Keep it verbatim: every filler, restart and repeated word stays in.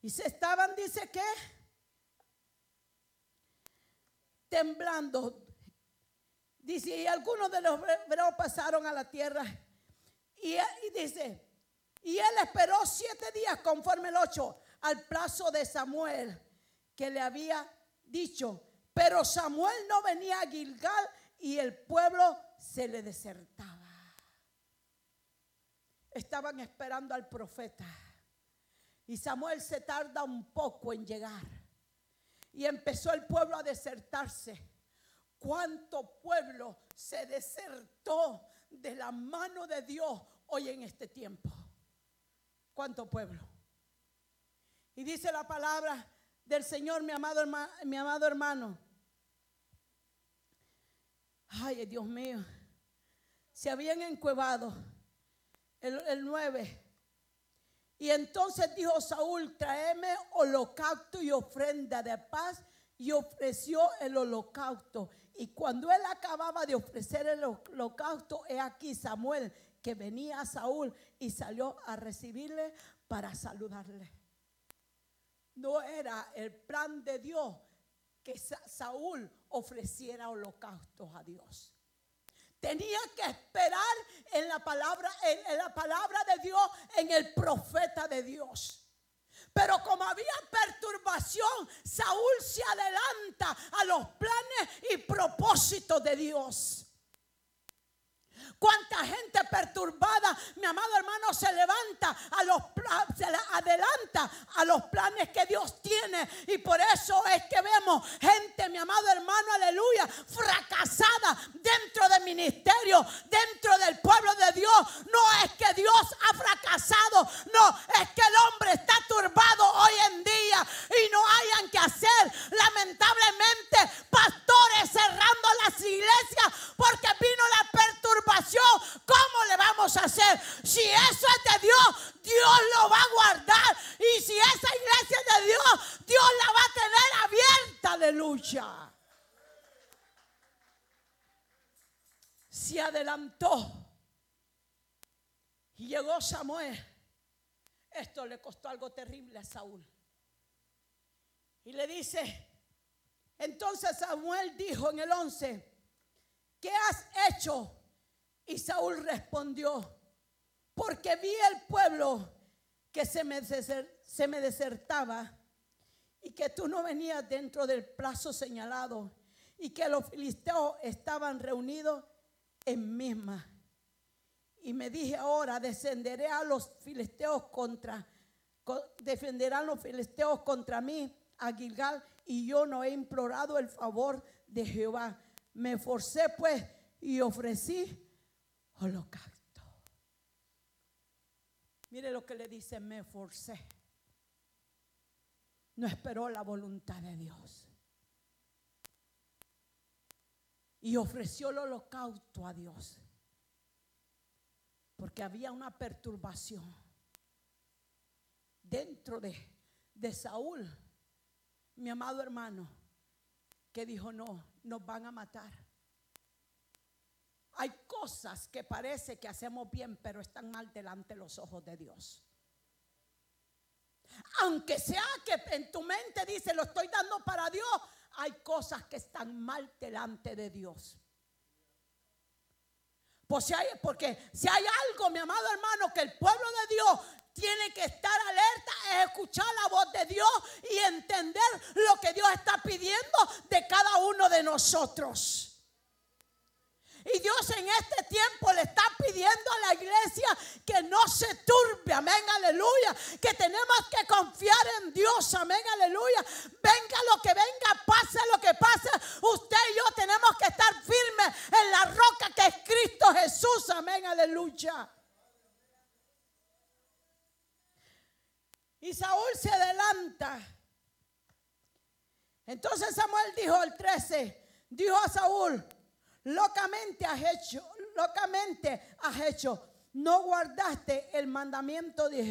Y se estaban, dice que, temblando. Dice, y algunos de los hebreos pasaron a la tierra. Y, y dice, y él esperó siete días conforme el ocho al plazo de Samuel que le había dicho. Pero Samuel no venía a Gilgal y el pueblo se le desertaba. Estaban esperando al profeta. Y Samuel se tarda un poco en llegar. Y empezó el pueblo a desertarse. ¿Cuánto pueblo se desertó de la mano de Dios hoy en este tiempo? ¿Cuánto pueblo? Y dice la palabra del Señor, mi amado hermano, mi amado hermano. Ay, Dios mío. Se habían encuevado. El, el nueve. Y entonces dijo Saúl, tráeme holocausto y ofrenda de paz. Y ofreció el holocausto. Y cuando él acababa de ofrecer el holocausto, he aquí Samuel que venía a Saúl y salió a recibirle para saludarle. No era el plan de Dios que Saúl ofreciera holocaustos a Dios. Tenía que esperar en la palabra, en, en la palabra de Dios, en el profeta de Dios. Pero como había perturbación, Saúl se adelanta a los planes y propósitos de Dios. Cuánta gente perturbada, mi amado hermano, se levanta a los se adelanta a los planes que Dios tiene. Y por eso es que vemos gente, mi amado hermano, aleluya, fracasada dentro del ministerio, dentro del pueblo de Dios. No es que Dios ha fracasado, no, es que el hombre está turbado hoy en día y no hayan que hacer. Lamentablemente, pastores cerrando las iglesias porque vino la perturbación. ¿Cómo le vamos a hacer? Si eso es de Dios, Dios lo va a guardar. Y si esa iglesia es de Dios, Dios la va a tener abierta. Aleluya. Se adelantó y llegó Samuel. Esto le costó algo terrible a Saúl. Y le dice, entonces Samuel dijo en el once, ¿qué has hecho? Y Saúl respondió, porque vi el pueblo que se me, se me desertaba y que tú no venías dentro del plazo señalado y que los filisteos estaban reunidos en Misma. Y me dije ahora, descenderé a los filisteos contra, defenderán los filisteos contra mí a Gilgal y yo no he implorado el favor de Jehová. Me esforcé pues y ofrecí holocausto. Mire lo que le dice, me esforcé. No esperó la voluntad de Dios. Y ofreció el holocausto a Dios. Porque había una perturbación dentro de, de Saúl, mi amado hermano, que dijo, no, nos van a matar. Hay cosas que parece que hacemos bien, pero están mal delante de los ojos de Dios. Aunque sea que en tu mente dice, lo estoy dando para Dios, hay cosas que están mal delante de Dios. Pues si hay, porque si hay algo, mi amado hermano, que el pueblo de Dios tiene que estar alerta, es escuchar la voz de Dios y entender lo que Dios está pidiendo de cada uno de nosotros. Y Dios en este tiempo le está pidiendo a la iglesia que no se turbe, amén, aleluya. Que tenemos que confiar en Dios, amén, aleluya. Venga lo que venga, pase lo que pase, usted y yo tenemos que estar firmes en la roca que es Cristo Jesús, amén, aleluya. Y Saúl se adelanta. Entonces Samuel dijo, el trece, dijo a Saúl, locamente has hecho, locamente has hecho, no guardaste el mandamiento de